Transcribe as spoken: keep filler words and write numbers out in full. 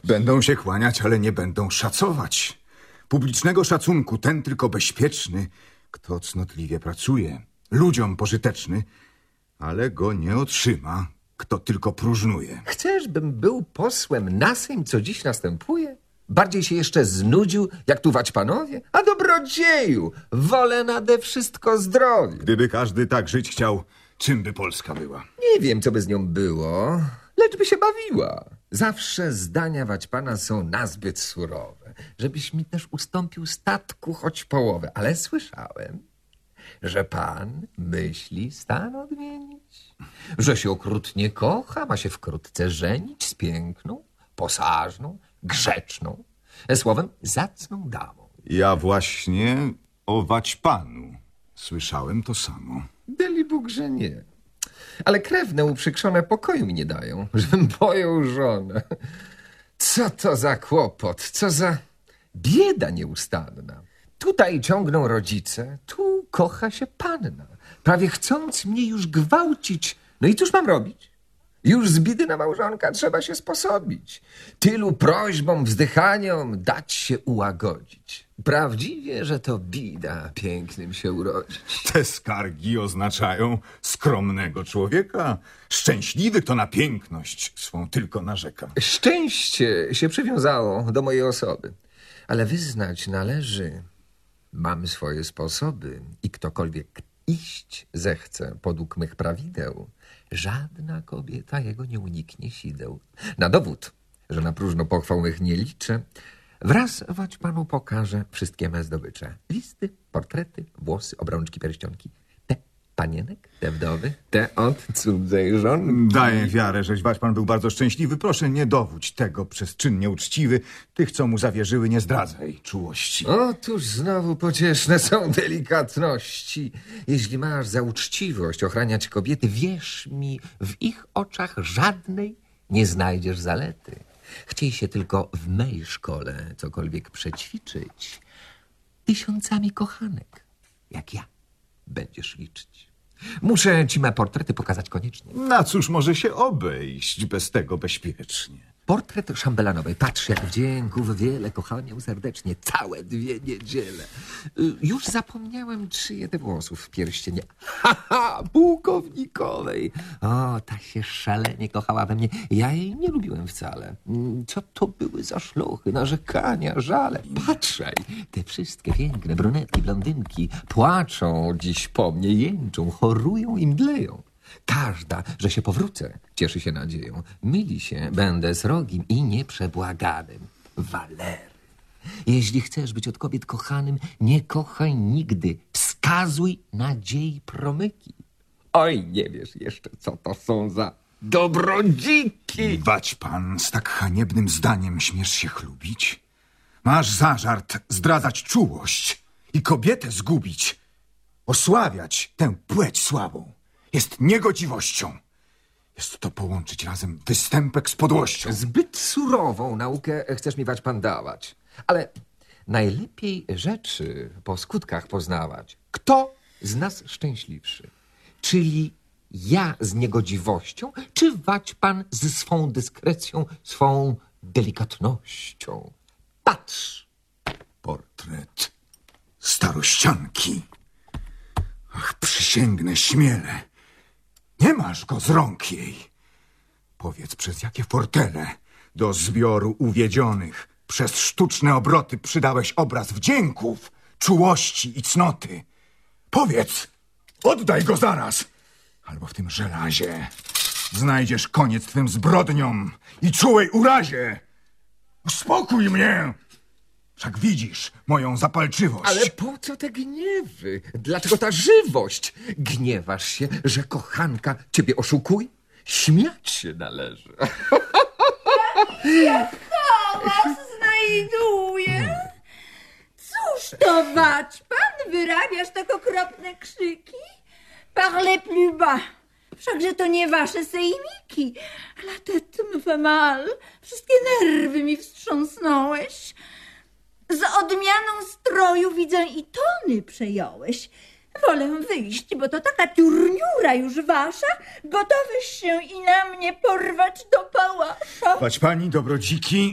Będą się kłaniać, ale nie będą szacować. Publicznego szacunku ten tylko bezpieczny, kto cnotliwie pracuje, ludziom pożyteczny, ale go nie otrzyma, kto tylko próżnuje. Chcesz, bym był posłem na Sejm, co dziś następuje? Bardziej się jeszcze znudził, jak tu waćpanowie? A dobrodzieju, wolę nade wszystko zdrowie. Gdyby każdy tak żyć chciał, czym by Polska była? Nie wiem, co by z nią było, lecz by się bawiła. Zawsze zdania waćpana są nazbyt surowe, żebyś mi też ustąpił statku choć połowę. Ale słyszałem, że pan myśli stan odmienić, że się okrutnie kocha, ma się wkrótce żenić z piękną, posażną, grzeczną, słowem zacną damą. Ja właśnie o waćpanu słyszałem to samo. Deli Bóg, że nie. Ale krewne uprzykrzone pokoju mi nie dają, żebym pojął żonę. Co to za kłopot, co za bieda nieustanna. Tutaj ciągną rodzice, tu kocha się panna. Prawie chcąc mnie już gwałcić. No i cóż mam robić? Już z bidy na małżonka trzeba się sposobić. Tylu prośbom, wzdychaniom dać się ułagodzić. Prawdziwie, że to bida pięknym się urodzić. Te skargi oznaczają skromnego człowieka. Szczęśliwy, kto na piękność swą tylko narzeka. Szczęście się przywiązało do mojej osoby. Ale wyznać należy, mam swoje sposoby i ktokolwiek iść zechce podług mych prawideł, żadna kobieta jego nie uniknie sideł. Na dowód, że na próżno pochwał mych nie liczę, wraz waćpanu pokażę wszystkie me zdobycze. Listy, portrety, włosy, obrączki, pierścionki. Te panienek, te wdowy, te od cudzej żony. Daję wiarę, żeś waćpan był bardzo szczęśliwy. Proszę, nie dowódź tego przez czyn nieuczciwy. Tych, co mu zawierzyły, nie zdradzaj czułości. Otóż znowu pocieszne są delikatności. Jeśli masz za uczciwość ochraniać kobiety, wierz mi, w ich oczach żadnej nie znajdziesz zalety. Chciej się tylko w mej szkole cokolwiek przećwiczyć. Tysiącami kochanek, jak ja, będziesz liczyć. Muszę ci me portrety pokazać koniecznie. Na cóż może się obejść bez tego bezpiecznie? Portret szambelanowej. Patrz, jak wdzięków wiele kocha miał serdecznie. Całe dwie niedziele. Y, Już zapomniałem, czyje te włosów w pierścienie. Ha, ha, pułkownikowej. O, ta się szalenie kochała we mnie. Ja jej nie lubiłem wcale. Mm, Co to były za szlochy, narzekania, żale. Patrzaj, te wszystkie piękne brunetki, blondynki płaczą dziś po mnie, jęczą, chorują i mdleją. Każda, że się powrócę, cieszy się nadzieją. Myli się, będę srogim i nieprzebłaganym. Walery, jeśli chcesz być od kobiet kochanym, nie kochaj nigdy. Wskazuj nadziei promyki. Oj, nie wiesz jeszcze, co to są za dobrodziki. Waćpan, z tak haniebnym zdaniem śmiesz się chlubić? Masz zażart zdradzać czułość i kobietę zgubić. Osławiać tę płeć słabą jest niegodziwością. Jest to połączyć razem występek z podłością. Zbyt surową naukę chcesz mi waćpan dawać. Ale najlepiej rzeczy po skutkach poznawać. Kto z nas szczęśliwszy? Czyli ja z niegodziwością, czy waćpan ze swą dyskrecją, swą delikatnością? Patrz! Portret starościanki. Ach, przysięgnę śmiele. Nie masz go z rąk jej. Powiedz, przez jakie fortele do zbioru uwiedzionych przez sztuczne obroty przydałeś obraz wdzięków, czułości i cnoty. Powiedz, oddaj go zaraz, albo w tym żelazie znajdziesz koniec twym zbrodniom i czułej urazie. Uspokój mnie! Wszak widzisz moją zapalczywość. Ale po co te gniewy? Dlaczego ta żywość? Gniewasz się, że kochanka ciebie oszukuje? Śmiać się należy. Ja was znajduję. Cóż to, waćpan? Wyrabiasz tak okropne krzyki? Parlez plus bas. Wszakże to nie wasze sejmiki. La tête me fait mal. Wszystkie nerwy mi wstrząsnąłeś. Z odmianą stroju widzę i tony przejąłeś. Wolę wyjść, bo to taka turniura już wasza. Gotowyś się i na mnie porwać do pałasza. Waćpani dobrodziki